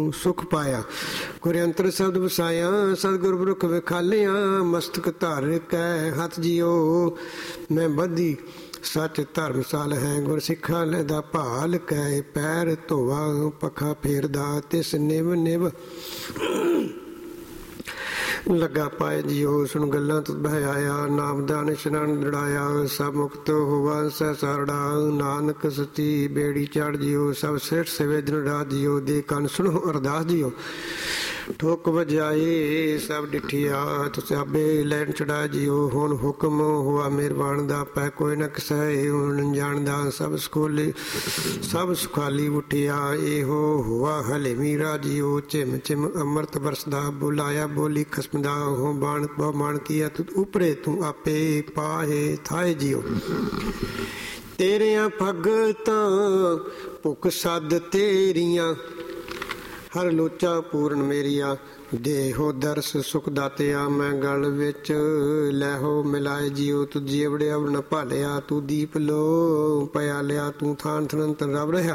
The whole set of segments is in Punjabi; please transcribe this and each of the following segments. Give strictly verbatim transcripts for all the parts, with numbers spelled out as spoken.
ਸੁਖ ਪਾਇਆ। ਗੁਰ ਅੰਤਰ ਸ਼ਬਦ ਵਸਾਇਆ ਸਤਿਗੁਰ ਪੁਰਖ ਵਿਖਾਲਿਆ। ਮਸਤਕ ਧਰ ਕੈ ਹੱਥ ਜਿਉ ਮੈਂ ਬੱਧੀ ਸੱਚ ਧਰਮਸਾਲ ਹੈ। ਗੁਰ ਸਿੱਖਾ ਲੈਦਾ ਭਾਲ ਕੈ ਪੈਰ ਧੋਵਾ ਪੱਖਾ ਫੇਰਦਾ ਤਿਸ ਨਿਵ ਨਿਵ ਲੱਗਾ ਪਾਏ ਜਿਉ। ਸੁਣ ਗੱਲਾਂ ਤੁਧ ਬਹਿ ਆਇਆ ਨਾਮਦਾਨ ਇਸ਼ਨਾਨ ਦੜਾਇਆ। ਸਭ ਮੁਕਤ ਹੋਵਾ ਸਹਿ ਸਾਰੜਾ ਨਾਨਕ ਸਤੀ ਬੇੜੀ ਚੜ ਜਿਉ। ਸਭ ਸਿਰਠ ਸਵੇ ਦਿਨ ਰਾਤ ਜਿਉ। ਦੇ ਕੰਨ ਸੁਣੋ ਅਰਦਾਸ ਜਿਉ। ਠੋਕ ਵਜਾਏ ਸਭ ਡਿਠੀਆ ਤੁਸਾਬੇ ਲੈਣ ਚੜਾ ਜਿਉ। ਹੁਣ ਹੁਕਮ ਹੋਆ ਮਿਹਰਬਾਨ ਦਾ ਪੈ ਕੋਈ ਨਾ ਕਿਸੈ ਹੁਣ ਜਾਣਦਾ। ਸਭ ਸਕੋਲੇ ਸਭ ਸੁਖਾਲੀ ਉਠਿਆ ਇਹੋ ਹੋਆ ਹਲੇ ਮੀਰਾ ਜਿਉ। ਚਿਮ ਚਿਮ ਅੰਮ੍ਰਿਤ ਵਰਸਦਾ ਬੁਲਾਇਆ ਬੋਲੀ ਖਸਮਦਾ ਹੋ ਬਾਣ ਬਹੁ ਮਾਣ ਕੀਆ ਤੁ ਉਪਰੇ ਤੂੰ ਆਪੇ ਪਾਹੇ ਥਾਏ ਜਿਉ। ਤੇਰਿਆਂ ਭਗਤਾਂ ਭੁੱਖ ਸੱਦ ਤੇਰੀਆਂ ਹਰ ਲੋਚਾ ਪੂਰਨ ਮੇਰੀਆ। ਦੇਹੋ ਦਰਸ ਸੁਖ ਦਾਤਿਆ ਮੈਂ ਗਲ ਵਿੱਚ ਲੈਹੋ ਮਿਲਾਏ ਜਿਉ। ਤੂੰ ਜੀਵੜਿਆ ਨ ਭਾਲਿਆ ਤੂੰ ਦੀਪ ਲੋ ਪਿਆ ਲਿਆ ਤੂੰ ਥਾਨ ਥਨੰਤ ਰਵ ਰਿਹਾ।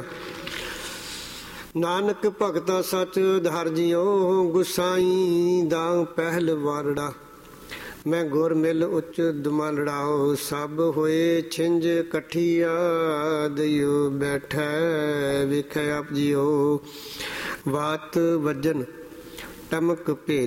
ਨਾਨਕ ਭਗਤਾ ਸੱਚ ਧਰ ਜਿਉ ਗੁਸਾਈ ਦਾ ਪਹਿਲ ਵਾਰੜਾ। ਮੈਂ ਗੁਰ ਮਿਲ ਉੱਚ ਦੁਮਾਲੜਾਓ ਸਭ ਹੋਏ ਛਿੰਝ ਇਕੱਠੀਆ ਦਿਓ ਬੈਠੈ ਵੇਖੈ ਆਪ ਜਿਉ। ਵਾਤ ਵਜਨ ਟਮਕ ਭੇਲ